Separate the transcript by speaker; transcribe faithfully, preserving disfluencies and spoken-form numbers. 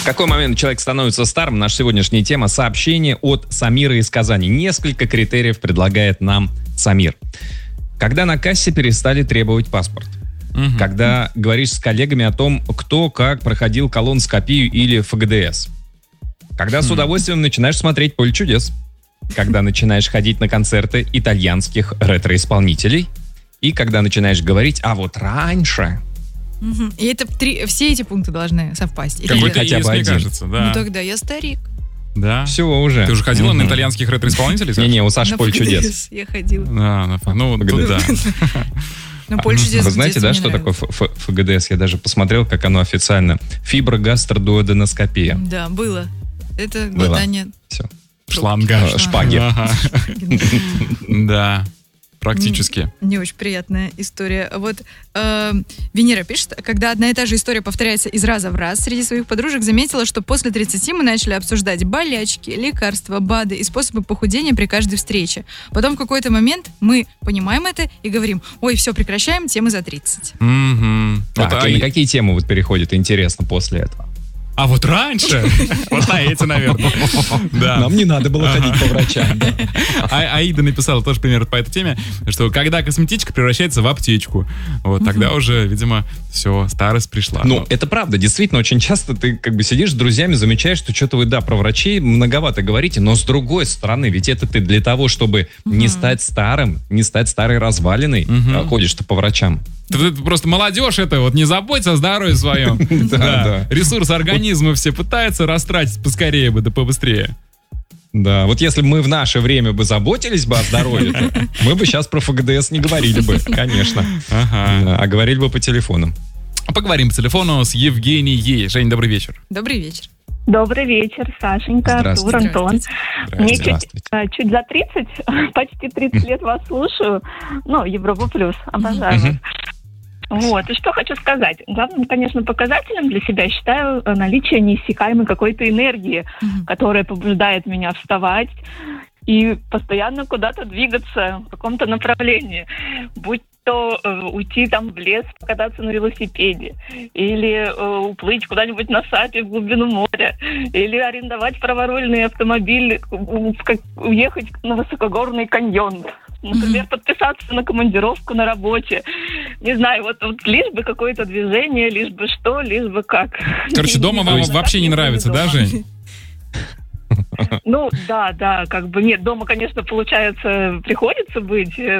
Speaker 1: В какой момент человек становится старым? Наша сегодняшняя тема — сообщение от Самира из Казани. Несколько критериев предлагает нам Самир. Когда на кассе перестали требовать паспорт. Угу. Когда говоришь с коллегами о том, кто как проходил колоноскопию или эф гэ дэ эс. Когда угу. с удовольствием начинаешь смотреть «Поле чудес». Когда начинаешь ходить на концерты итальянских ретро-исполнителей. И когда начинаешь говорить «а вот раньше».
Speaker 2: Угу. И это три, все эти пункты должны совпасть.
Speaker 3: Какой-то
Speaker 1: хотя
Speaker 3: есть,
Speaker 1: бы
Speaker 3: мне
Speaker 1: один.
Speaker 3: кажется, да.
Speaker 2: Ну тогда я старик.
Speaker 3: Да.
Speaker 1: Все уже.
Speaker 3: Ты уже ходила
Speaker 1: угу.
Speaker 3: на итальянских ретро-исполнителей?
Speaker 1: Не-не, у Саши
Speaker 2: На
Speaker 1: «Поле
Speaker 2: эф гэ дэ эс
Speaker 1: чудес».
Speaker 2: я ходила.
Speaker 3: Да, на, ну, тут да.
Speaker 2: Ну, «Поле чудес»
Speaker 1: Вы знаете, да,
Speaker 2: мне
Speaker 1: что такое
Speaker 2: нравилось.
Speaker 1: эф гэ дэ эс? Я даже посмотрел, как оно официально. Фиброгастродуоденоскопия.
Speaker 2: Да, было. Это
Speaker 1: Было.
Speaker 2: глотание.
Speaker 1: Все.
Speaker 3: Шланга.
Speaker 1: Э, Шпаги.
Speaker 3: Ага. Да, практически.
Speaker 2: Не очень приятная история. Вот э, Венера пишет, когда одна и та же история повторяется из раза в раз среди своих подружек, заметила, что после тридцати мы начали обсуждать болячки, лекарства, БАДы и способы похудения при каждой встрече. Потом в какой-то момент мы понимаем это и говорим: ой, все, прекращаем, темы за тридцать.
Speaker 3: Мгм.
Speaker 1: Так,
Speaker 3: Вот, а
Speaker 1: и на
Speaker 3: и-
Speaker 1: какие темы вот переходят, интересно, после этого?
Speaker 3: А вот раньше, вот на эти, наверное. Да.
Speaker 1: Нам не надо было ходить по врачам. да.
Speaker 3: А- Аида написала тоже пример по этой теме, что когда косметичка превращается в аптечку, вот тогда уже, видимо, все, старость пришла.
Speaker 1: Ну, это правда. Действительно, очень часто ты как бы сидишь с друзьями, замечаешь, что что-то вы, да, про врачей многовато говорите, но с другой стороны, ведь это ты для того, чтобы не стать старым, не стать старой развалиной,
Speaker 3: Мгм.
Speaker 1: а ходишь-то по врачам.
Speaker 3: Ты- ты просто молодежь это, вот не заботься о здоровье своем.
Speaker 1: Да, да.
Speaker 3: Ресурс организма все пытаются растратить поскорее бы, да побыстрее.
Speaker 1: Да, вот если бы мы в наше время бы заботились бы о здоровье, мы бы сейчас про эф гэ дэ эс не говорили бы, конечно.
Speaker 3: Ага.
Speaker 1: Да, а говорили бы по телефону.
Speaker 3: Поговорим по телефону с Евгенией. Жень, добрый вечер.
Speaker 2: Добрый вечер.
Speaker 4: Добрый вечер, Сашенька, Артур,
Speaker 1: Здравствуйте.
Speaker 4: Антон. Мне чуть,
Speaker 1: Здравствуйте.
Speaker 4: э, чуть за тридцать, почти тридцать лет вас слушаю. Ну, Европа плюс, обожаю вас.
Speaker 1: Мгм.
Speaker 4: Вот, и что хочу сказать. Главным, конечно, показателем для себя считаю э, наличие неиссякаемой какой-то энергии,
Speaker 2: Мгм.
Speaker 4: которая побуждает меня вставать и постоянно куда-то двигаться в каком-то направлении. Будь то э, уйти там в лес, покататься на велосипеде, или э, уплыть куда-нибудь на сапе в глубину моря, или арендовать праворульный автомобиль, у- в как- уехать на высокогорный каньон. Например, подписаться на командировку на работе. Не знаю, вот, вот лишь бы какое-то движение, лишь бы что, лишь бы как.
Speaker 3: Короче, дома вам
Speaker 4: Именно
Speaker 3: вообще
Speaker 4: так
Speaker 3: не
Speaker 4: я
Speaker 3: нравится,
Speaker 4: люблю
Speaker 3: да,
Speaker 4: дома.
Speaker 3: Жень?
Speaker 4: Ну, да, да, как бы нет, дома, конечно, получается, приходится быть, э,